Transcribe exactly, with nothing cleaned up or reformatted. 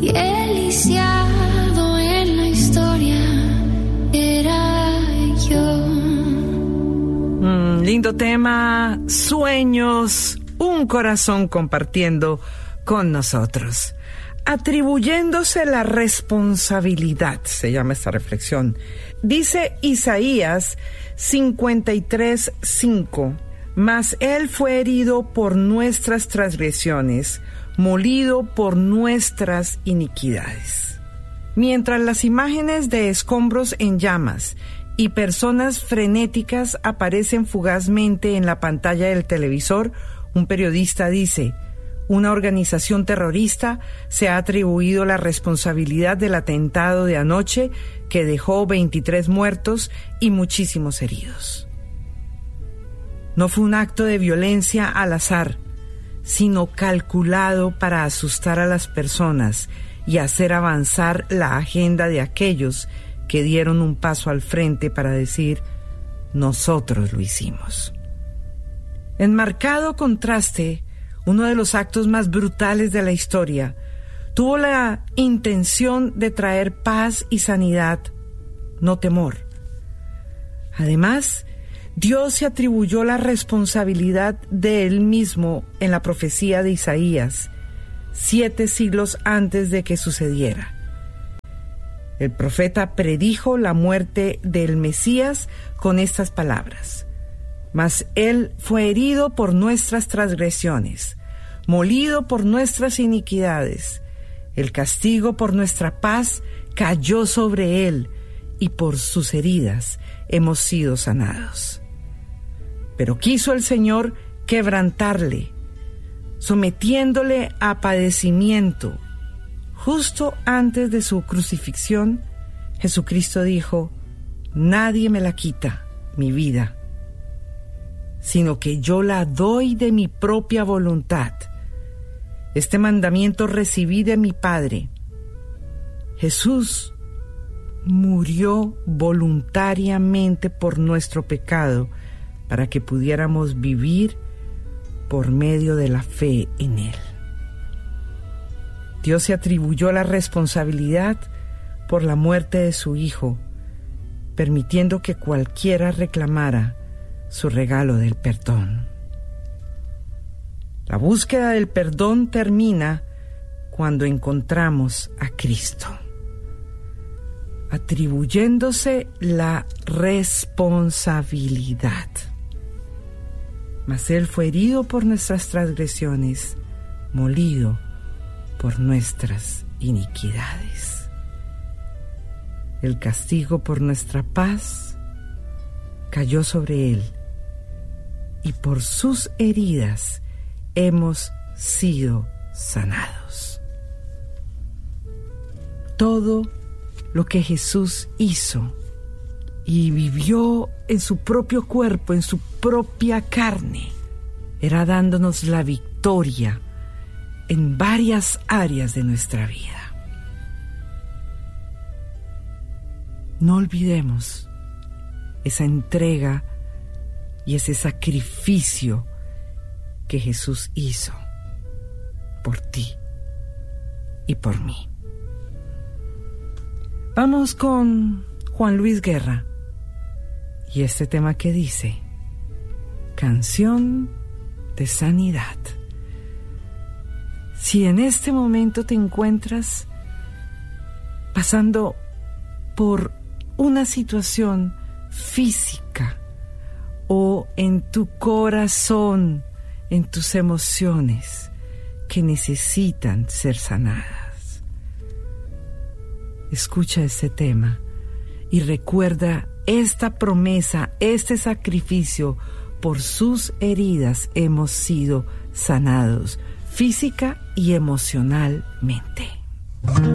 y el lisiado en la historia era yo. Mm, lindo tema, sueños, un corazón compartiendo con nosotros. Atribuyéndose la responsabilidad, se llama esta reflexión. Dice Isaías cincuenta y tres, cinco, mas él fue herido por nuestras transgresiones, molido por nuestras iniquidades. Mientras las imágenes de escombros en llamas y personas frenéticas aparecen fugazmente en la pantalla del televisor, un periodista dice: una organización terrorista se ha atribuido la responsabilidad del atentado de anoche que dejó veintitrés muertos y muchísimos heridos. No fue un acto de violencia al azar, sino calculado para asustar a las personas y hacer avanzar la agenda de aquellos que dieron un paso al frente para decir: nosotros lo hicimos. En marcado contraste, uno de los actos más brutales de la historia tuvo la intención de traer paz y sanidad, no temor. Además, Dios se atribuyó la responsabilidad de él mismo en la profecía de Isaías, siete siglos antes de que sucediera. El profeta predijo la muerte del Mesías con estas palabras: mas él fue herido por nuestras transgresiones, molido por nuestras iniquidades. El castigo por nuestra paz cayó sobre él, y por sus heridas hemos sido sanados. Pero quiso el Señor quebrantarle, sometiéndole a padecimiento. Justo antes de su crucifixión, Jesucristo dijo: nadie me la quita, mi vida, sino que yo la doy de mi propia voluntad. Este mandamiento recibí de mi Padre. Jesús murió voluntariamente por nuestro pecado para que pudiéramos vivir por medio de la fe en Él. Dios se atribuyó la responsabilidad por la muerte de su Hijo, permitiendo que cualquiera reclamara su regalo del perdón. La búsqueda del perdón termina cuando encontramos a Cristo, atribuyéndose la responsabilidad. Mas Él fue herido por nuestras transgresiones, molido por nuestras iniquidades. El castigo por nuestra paz cayó sobre Él, y por sus heridas hemos sido sanados. Todo lo que Jesús hizo y vivió en su propio cuerpo, en su propia carne, era dándonos la victoria en varias áreas de nuestra vida. No olvidemos esa entrega y ese sacrificio que Jesús hizo por ti y por mí. Vamos con Juan Luis Guerra y este tema que dice: canción de sanidad. Si en este momento te encuentras pasando por una situación física o en tu corazón, en tus emociones que necesitan ser sanadas, escucha este tema y recuerda esta promesa, este sacrificio. Por sus heridas hemos sido sanados física y emocionalmente.